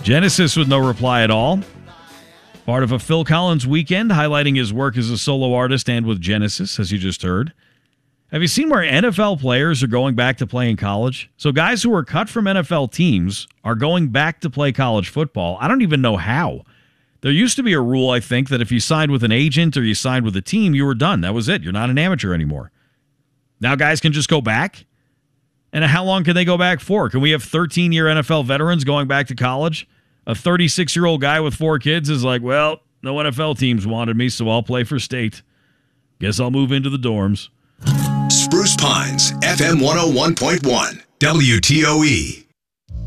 Genesis with no reply at all. Part of a Phil Collins weekend, highlighting his work as a solo artist and with Genesis, as you just heard. Have you seen where NFL players are going back to play in college? So guys who were cut from NFL teams are going back to play college football. I don't even know how. There used to be a rule, I think, that if you signed with an agent or you signed with a team, you were done. That was it. You're not an amateur anymore. Now guys can just go back? And how long can they go back for? Can we have 13-year NFL veterans going back to college? A 36-year-old guy with 4 kids is like, well, no NFL teams wanted me, so I'll play for state. Guess I'll move into the dorms. Spruce Pines, FM 101.1, WTOE.